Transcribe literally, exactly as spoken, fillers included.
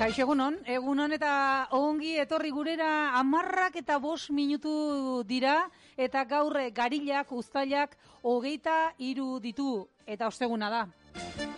Kaixo, egunon, egunon eta ongi etorri gurera hamarrak eta bost minutu dira eta gaur garilak, uztailak hogeita hiru ditu eta osteguna da.